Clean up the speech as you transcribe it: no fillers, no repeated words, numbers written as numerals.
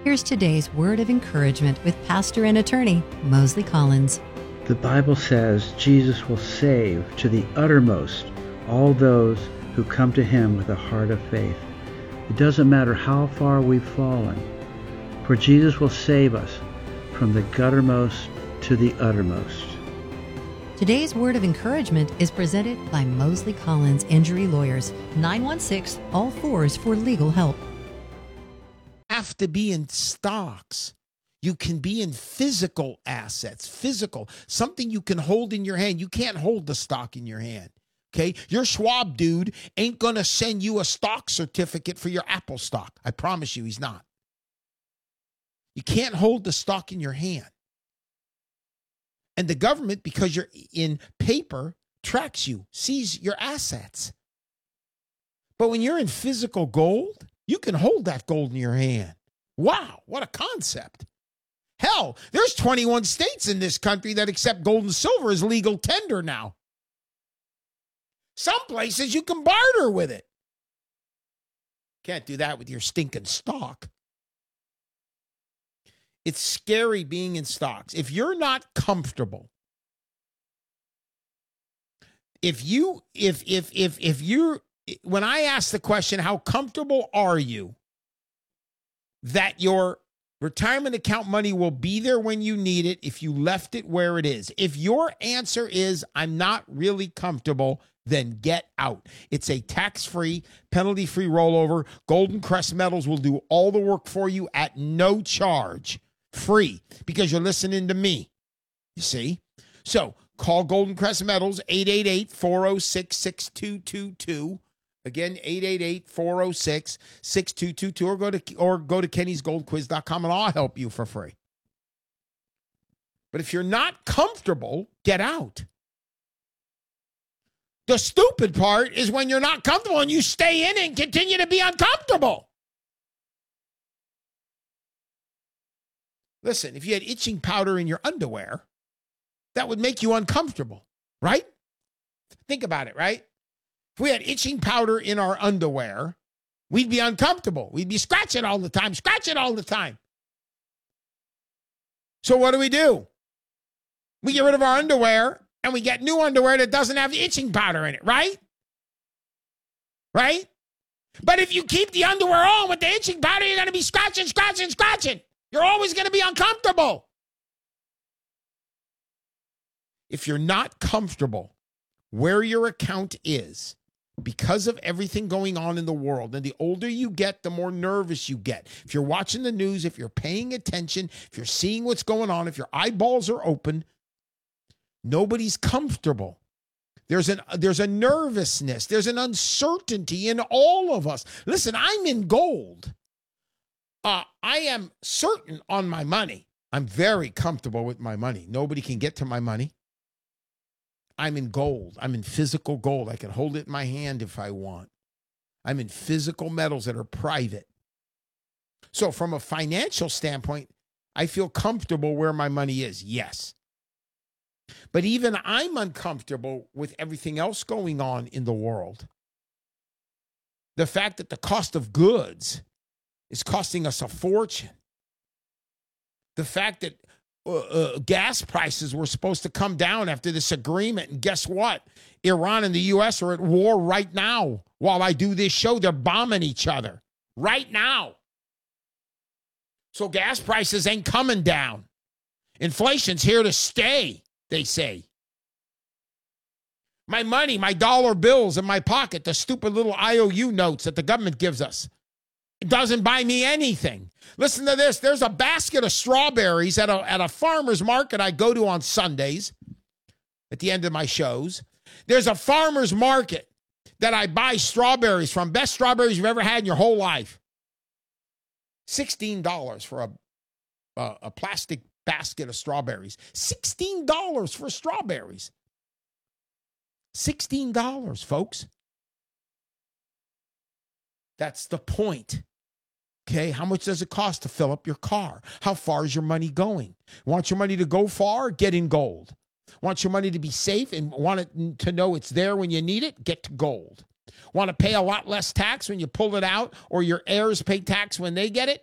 Here's today's word of encouragement with pastor and attorney Mosley Collins. The Bible says Jesus will save to the uttermost all those who come to him with a heart of faith. It doesn't matter how far we've fallen, for Jesus will save us from the guttermost to the uttermost. Today's word of encouragement is presented by Mosley Collins Injury Lawyers, 916-ALL-4s for legal help. Have to be in stocks. You can be in physical assets, something you can hold in your hand. You can't hold the stock in your hand, okay? Your Schwab dude ain't going to send you a stock certificate for your Apple stock. I promise you he's not. You can't hold the stock in your hand. And the government, because you're in paper, tracks you, sees your assets. But when you're in physical gold, you can hold that gold in your hand. Wow, what a concept. Hell, there's 21 states in this country that accept gold and silver as legal tender now. Some places you can barter with it. Can't do that with your stinking stock. It's scary being in stocks. If you're not comfortable, when I ask the question, how comfortable are you that your retirement account money will be there when you need it if you left it where it is? If your answer is, I'm not really comfortable, then get out. It's a tax-free, penalty-free rollover. Golden Crest Metals will do all the work for you at no charge. Free, because you're listening to me. You see? So call Golden Crest Metals, 888-406-6222. Again, 888-406-6222, or go to kennysgoldquiz.com and I'll help you for free. But if you're not comfortable, get out. The stupid part is when you're not comfortable and you stay in and continue to be uncomfortable. Listen, if you had itching powder in your underwear, that would make you uncomfortable, right? Think about it, right? If we had itching powder in our underwear, we'd be uncomfortable. We'd be scratching all the time. So what do? We get rid of our underwear and we get new underwear that doesn't have itching powder in it, right? Right? But if you keep the underwear on with the itching powder, you're going to be scratching. You're always going to be uncomfortable. If you're not comfortable where your account is because of everything going on in the world, and the older you get, the more nervous you get. If you're watching the news, if you're paying attention, if you're seeing what's going on, if your eyeballs are open, nobody's comfortable. There's a nervousness. There's an uncertainty in all of us. Listen, I'm in gold. I am certain on my money. I'm very comfortable with my money. Nobody can get to my money. I'm in gold. I'm in physical gold. I can hold it in my hand if I want. I'm in physical metals that are private. So from a financial standpoint, I feel comfortable where my money is, yes. But even I'm uncomfortable with everything else going on in the world. The fact that the cost of goods is costing us a fortune. The fact that gas prices were supposed to come down after this agreement, and guess what? Iran and the U.S. are at war right now. While I do this show, they're bombing each other right now. So gas prices ain't coming down. Inflation's here to stay, they say. My money, my dollar bills in my pocket, the stupid little IOU notes that the government gives us, it doesn't buy me anything. Listen to this. There's a basket of strawberries at a farmer's market I go to on Sundays at the end of my shows. There's a farmer's market that I buy strawberries from. Best strawberries you've ever had in your whole life. $16 for a plastic basket of strawberries. $16 for strawberries. $16, folks. That's the point. Okay, how much does it cost to fill up your car? How far is your money going? Want your money to go far? Get in gold. Want your money to be safe and want it to know it's there when you need it? Get to gold. Want to pay a lot less tax when you pull it out, or your heirs pay tax when they get it?